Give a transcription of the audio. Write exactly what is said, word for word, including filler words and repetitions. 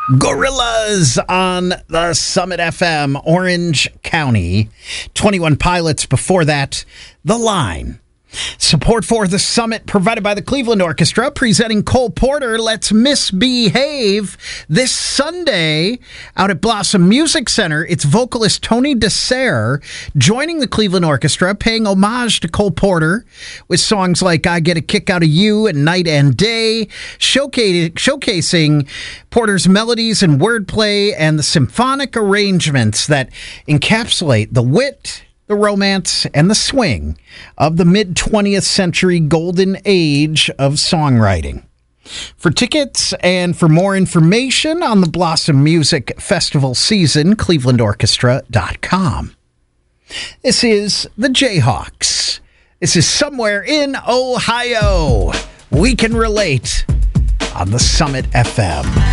Gorillas on the Summit F M, Orange County. twenty-one Pilots before that, The Line. Support for the Summit provided by the Cleveland Orchestra, presenting Cole Porter, Let's Misbehave, this Sunday out at Blossom Music Center. It's vocalist Tony DeSere joining the Cleveland Orchestra, paying homage to Cole Porter with songs like I Get a Kick Out of You and Night and Day, showcasing, showcasing Porter's melodies and wordplay and the symphonic arrangements that encapsulate the wit, the romance, and the swing of the mid-twentieth century golden age of songwriting. For tickets and for more information on the Blossom Music Festival season, cleveland orchestra dot com. This is the Jayhawks. This is Somewhere in Ohio. We can relate on the Summit F M.